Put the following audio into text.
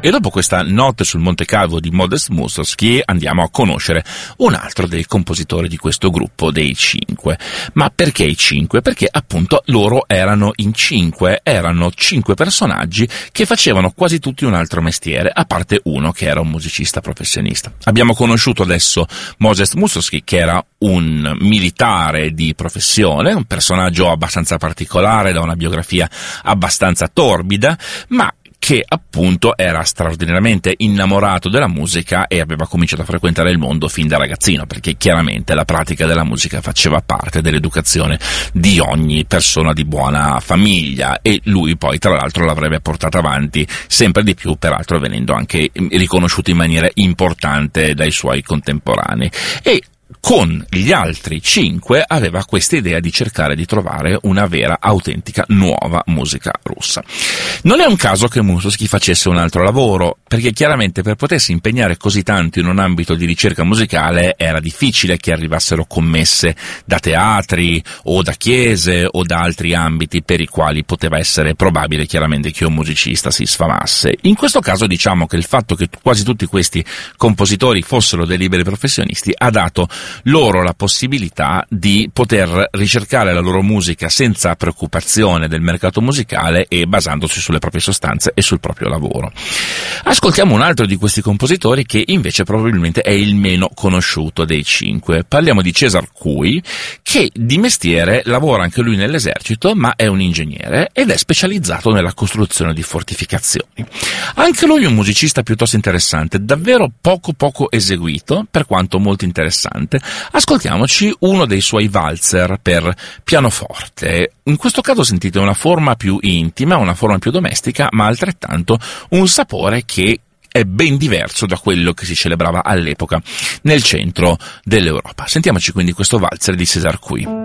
E dopo questa notte sul Monte Calvo di Modest Mussorgsky andiamo a conoscere un altro dei compositori di questo gruppo dei 5. Ma perché i 5? Perché appunto loro erano in 5, erano 5 personaggi che facevano quasi tutti un altro mestiere, a parte uno che era un musicista professionista. Abbiamo conosciuto adesso Modest Mussorgsky, che era un militare di professione, un personaggio abbastanza particolare, da una biografia abbastanza torbida, ma che appunto era straordinariamente innamorato della musica e aveva cominciato a frequentare il mondo fin da ragazzino, perché chiaramente la pratica della musica faceva parte dell'educazione di ogni persona di buona famiglia, e lui poi tra l'altro l'avrebbe portata avanti sempre di più, peraltro venendo anche riconosciuto in maniera importante dai suoi contemporanei. E con gli altri 5 aveva questa idea di cercare di trovare una vera, autentica, nuova musica russa. Non è un caso che Mussorgsky facesse un altro lavoro, perché chiaramente per potersi impegnare così tanto in un ambito di ricerca musicale era difficile che arrivassero commesse da teatri o da chiese o da altri ambiti per i quali poteva essere probabile chiaramente che un musicista si sfamasse. In questo caso diciamo che il fatto che quasi tutti questi compositori fossero dei liberi professionisti ha dato loro la possibilità di poter ricercare la loro musica senza preoccupazione del mercato musicale e basandosi sulle proprie sostanze e sul proprio lavoro. Ascoltiamo un altro di questi compositori che invece probabilmente è il meno conosciuto dei 5. Parliamo di César Cui, che di mestiere lavora anche lui nell'esercito, ma è un ingegnere ed è specializzato nella costruzione di fortificazioni. Anche lui è un musicista piuttosto interessante, davvero poco eseguito, per quanto molto interessante. Ascoltiamoci uno dei suoi valzer per pianoforte. In questo caso sentite una forma più intima, una forma più domestica, ma altrettanto un sapore che è ben diverso da quello che si celebrava all'epoca nel centro dell'Europa. Sentiamoci quindi questo valzer di César Cui.